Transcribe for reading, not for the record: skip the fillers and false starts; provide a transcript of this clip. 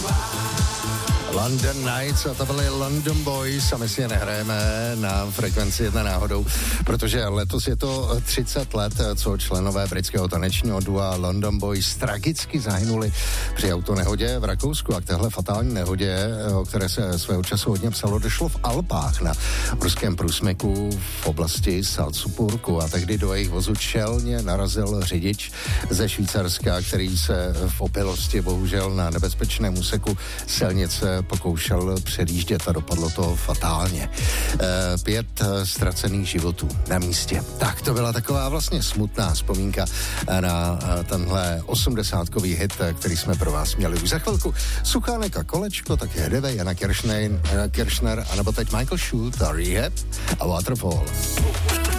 London Nights, a to byly London Boys a my si je nehrajeme na frekvenci 1 náhodou, protože letos je to 30 let, co členové britského tanečního dua London Boys tragicky zahynuli při autonehodě v Rakousku, a k téhle fatální nehodě, o které se svého času hodně psalo, došlo v Alpách na ruském průsmyku v oblasti Salzburgu, a tehdy do jejich vozu čelně narazil řidič ze Švýcarska, který se v opilosti bohužel na nebezpečném úseku silnice pokoušel předjíždět a dopadlo to fatálně. 5 ztracených životů na místě. Tak to byla taková vlastně smutná vzpomínka na tenhle 80kový hit, který jsme pro vás měli už za chvilku. Suchánek a kolečko, tak jedeve Jana Kirchner, anebo teď Michael Schultz a Rehab a Waterfall.